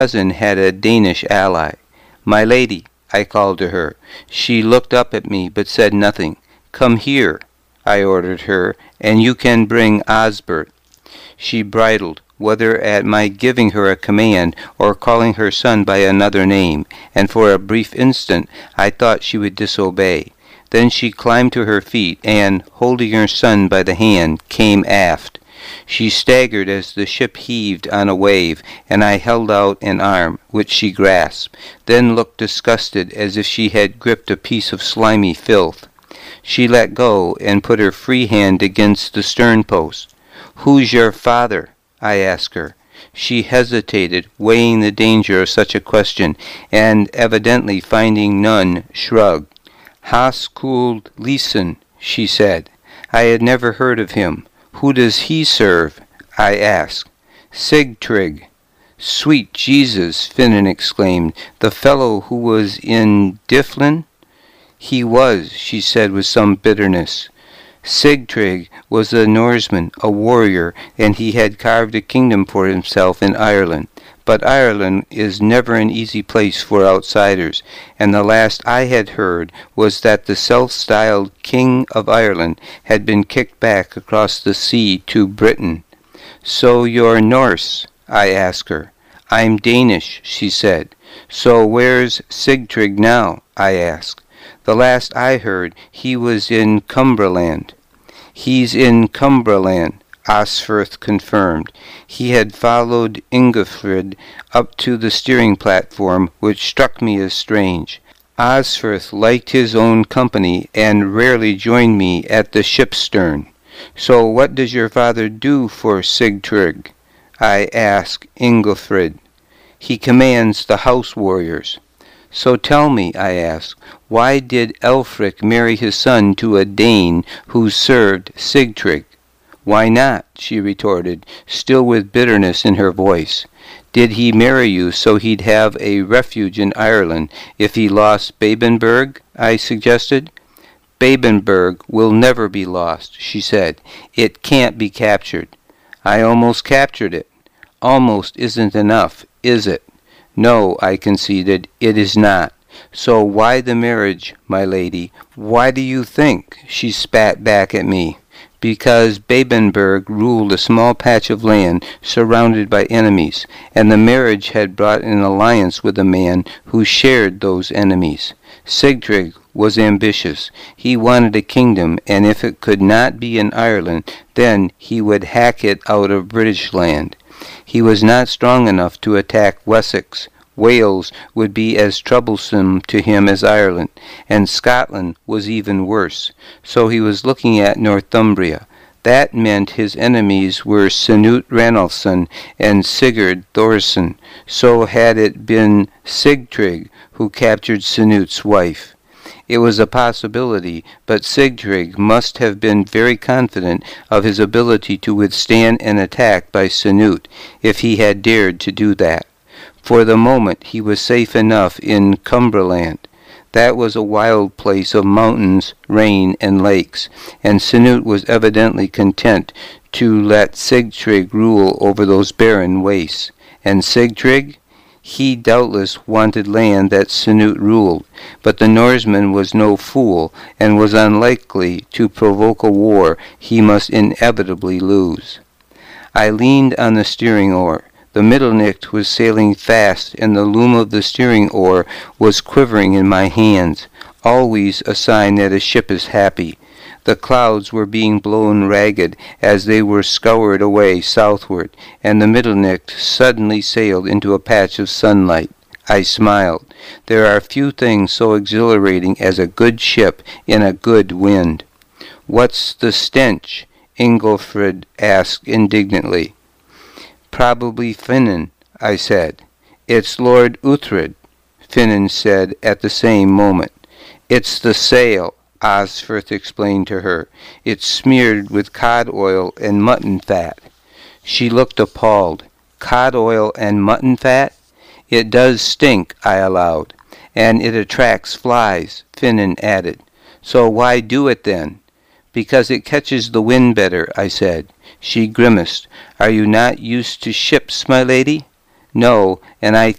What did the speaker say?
cousin had a Danish ally. "My lady," I called to her. She looked up at me, but said nothing. "Come here," I ordered her, "and you can bring Osbert." She bridled, whether at my giving her a command or calling her son by another name, and for a brief instant I thought she would disobey. Then she climbed to her feet, and, holding her son by the hand, came aft. She staggered as the ship heaved on a wave, and I held out an arm, which she grasped, then looked disgusted as if she had gripped a piece of slimy filth. She let go and put her free hand against the stern post. "Who's your father?" I asked her. She hesitated, weighing the danger of such a question, and evidently finding none, shrugged. "Haskuld Lysen," she said. I had never heard of him. "Who does he serve?" I asked. "Sigtryg." "Sweet Jesus!" Finan exclaimed. "The fellow who was in Dyflin?" "He was," she said with some bitterness. Sigtryg was a Norseman, a warrior, and he had carved a kingdom for himself in Ireland. But Ireland is never an easy place for outsiders, and the last I had heard was that the self-styled King of Ireland had been kicked back across the sea to Britain. "So you're Norse?" I asked her. "I'm Danish," she said. "So where's Sigtryg now?" I asked. "The last I heard, he was in Cumberland." "He's in Cumberland," Osferth confirmed. He had followed Ingolfrid up to the steering platform, which struck me as strange. Osferth liked his own company and rarely joined me at the ship's stern. "So what does your father do for Sigtryg?" I asked Ingolfrid. "He commands the house warriors." "So tell me," I asked, "why did Elfric marry his son to a Dane who served Sigtryg?" "Why not?" she retorted, still with bitterness in her voice. "Did he marry you so he'd have a refuge in Ireland if he lost Babenberg?" I suggested. "Babenberg will never be lost," she said. "It can't be captured." "I almost captured it." "Almost isn't enough, is it?" "No," I conceded, "it is not. So why the marriage, my lady? Why do you think?" She spat back at me. "Because Babenberg ruled a small patch of land surrounded by enemies, and the marriage had brought an alliance with a man who shared those enemies. Sigtryg was ambitious. He wanted a kingdom, and if it could not be in Ireland, then he would hack it out of British land. He was not strong enough to attack Wessex. Wales would be as troublesome to him as Ireland, and Scotland was even worse. So he was looking at Northumbria. That meant his enemies were Canute Ranulfson and Sigurd Thorson. So had it been Sigtryg who captured Canute's wife. It was a possibility, but Sigtryg must have been very confident of his ability to withstand an attack by Canute, if he had dared to do that. For the moment he was safe enough in Cumberland. That was a wild place of mountains, rain, and lakes, and Canute was evidently content to let Sigtryg rule over those barren wastes. And Sigtryg? He doubtless wanted land that Canute ruled, but the Norseman was no fool, and was unlikely to provoke a war he must inevitably lose. I leaned on the steering oar. The Mittelnicht was sailing fast, and the loom of the steering oar was quivering in my hands, always a sign that a ship is happy. The clouds were being blown ragged as they were scoured away southward, and the Mittelnicht suddenly sailed into a patch of sunlight. I smiled. There are few things so exhilarating as a good ship in a good wind. "What's the stench?" Ingolfrid asked indignantly. "Probably Finan," I said. "It's Lord Uhtred," Finan said at the same moment. "It's the sail," Osferth explained to her. "It's smeared with cod oil and mutton fat." She looked appalled. "Cod oil and mutton fat?" "It does stink," I allowed. "And it attracts flies," Finan added. "So why do it then?" "Because it catches the wind better," I said. She grimaced. "Are you not used to ships, my lady?" No, and I